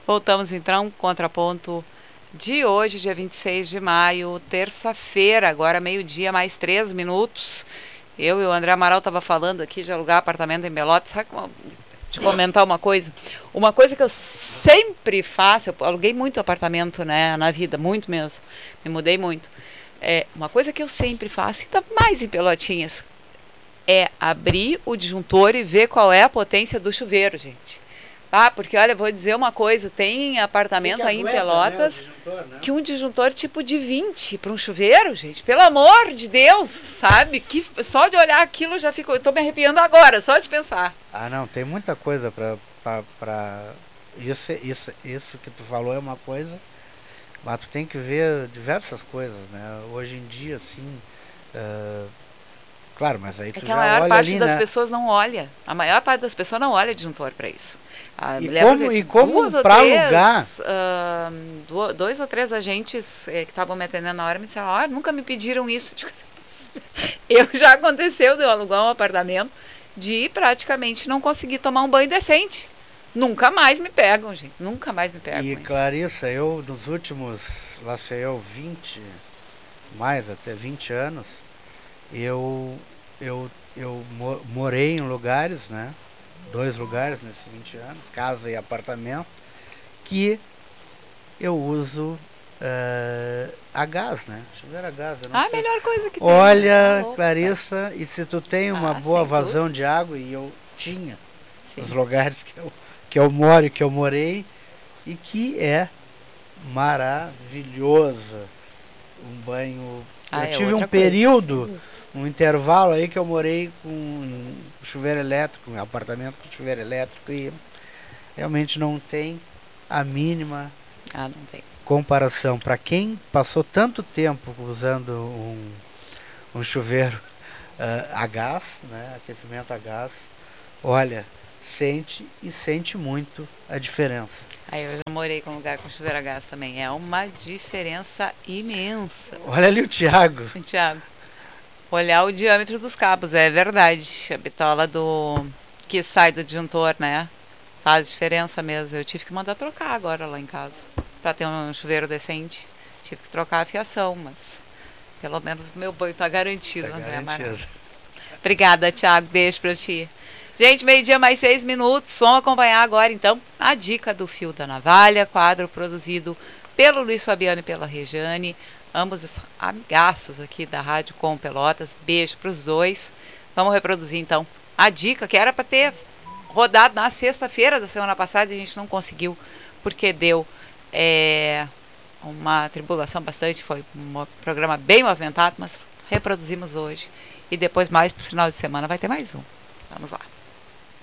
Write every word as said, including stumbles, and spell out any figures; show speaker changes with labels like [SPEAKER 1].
[SPEAKER 1] Voltamos então, contraponto de hoje, dia vinte e seis de maio, terça-feira, agora meio-dia, mais três minutos. Eu e o André Amaral estava falando aqui de alugar apartamento em Pelotas. Sabe como, de comentar uma coisa? Uma coisa que eu sempre faço, eu aluguei muito apartamento, né, na vida, muito mesmo. Me mudei muito. É, uma coisa que eu sempre faço, e tá mais em Pelotinhas, é abrir o disjuntor e ver qual é a potência do chuveiro, gente. Ah, porque olha, vou dizer uma coisa, tem apartamento
[SPEAKER 2] que
[SPEAKER 1] aí em
[SPEAKER 2] aguenta,
[SPEAKER 1] Pelotas,
[SPEAKER 2] né, o disjuntor, né?
[SPEAKER 1] que um disjuntor tipo de vinte para um chuveiro, gente, pelo amor de Deus, sabe? Que só de olhar aquilo já fico, eu tô me arrepiando agora, só de pensar.
[SPEAKER 2] Ah, não, tem muita coisa para para isso, isso, isso que tu falou é uma coisa, mas tu tem que ver diversas coisas, né? Hoje em dia, assim, uh, claro, mas aí
[SPEAKER 1] É
[SPEAKER 2] tu
[SPEAKER 1] que a
[SPEAKER 2] já
[SPEAKER 1] maior
[SPEAKER 2] olha
[SPEAKER 1] parte
[SPEAKER 2] ali,
[SPEAKER 1] das
[SPEAKER 2] né?
[SPEAKER 1] pessoas não olha. A maior parte das pessoas não olha disjuntor para isso. Ah,
[SPEAKER 2] E
[SPEAKER 1] me lembro
[SPEAKER 2] como,
[SPEAKER 1] que
[SPEAKER 2] e como
[SPEAKER 1] duas ou
[SPEAKER 2] para alugar,
[SPEAKER 1] três, ah, do- dois ou três agentes eh, que estavam me atendendo na hora me disseram, ah, nunca me pediram isso. Eu digo assim, eu já aconteceu de eu alugar um apartamento de praticamente não conseguir tomar um banho decente. Nunca mais me pegam, gente. Nunca mais me pegam
[SPEAKER 2] e
[SPEAKER 1] com isso.
[SPEAKER 2] Clarissa, eu nos últimos, lá sei eu, vinte, mais até vinte anos, eu, eu, eu mo- morei em lugares, né? Dois lugares nesses vinte anos, casa e apartamento, que eu uso uh, a gás, né? Chuveiro a gás, eu não
[SPEAKER 1] Ah, a
[SPEAKER 2] sei.
[SPEAKER 1] melhor coisa que tem, né? Tá
[SPEAKER 2] Olha,
[SPEAKER 1] louco, tá?
[SPEAKER 2] Clarissa, e se tu tem uma
[SPEAKER 1] Ah,
[SPEAKER 2] boa
[SPEAKER 1] sem
[SPEAKER 2] vazão
[SPEAKER 1] dúvida.
[SPEAKER 2] de água, e eu tinha nos
[SPEAKER 1] Sim.
[SPEAKER 2] lugares que eu, que eu moro e que eu morei, e que é maravilhoso. Um banho.
[SPEAKER 1] Ah,
[SPEAKER 2] Eu
[SPEAKER 1] é
[SPEAKER 2] tive um
[SPEAKER 1] outra coisa, sem
[SPEAKER 2] período,
[SPEAKER 1] dúvida.
[SPEAKER 2] um intervalo aí que eu morei com chuveiro elétrico, um apartamento com chuveiro elétrico, e realmente não tem a mínima
[SPEAKER 1] Ah, não tem.
[SPEAKER 2] comparação. Para quem passou tanto tempo usando um, um chuveiro uh, a gás, né, aquecimento a gás, olha, sente e sente muito a diferença.
[SPEAKER 1] Aí eu já morei com um lugar com chuveiro a gás também. É uma diferença imensa.
[SPEAKER 2] Olha ali o Thiago.
[SPEAKER 1] Tiago, olhar o diâmetro dos cabos, é verdade. A bitola do que sai do disjuntor, né? Faz diferença mesmo. Eu tive que mandar trocar agora lá em casa. Pra ter um chuveiro decente. Tive que trocar a fiação, mas pelo menos meu banho tá garantido,
[SPEAKER 2] Tá
[SPEAKER 1] André Amaral.
[SPEAKER 2] garantido.
[SPEAKER 1] Obrigada, Thiago. Beijo pra ti. Gente, meio-dia mais seis minutos. Vamos acompanhar agora, então, a dica do Fio da Navalha, quadro produzido pelo Luiz Fabiano e pela Rejane, ambos amigaços aqui da Rádio Com Pelotas. Beijo pros dois. Vamos reproduzir, então, a dica que era para ter rodado na sexta-feira da semana passada e a gente não conseguiu, porque deu é, uma tribulação bastante. Foi um programa bem movimentado, mas reproduzimos hoje. E depois, mais pro final de semana, vai ter mais um. Vamos lá.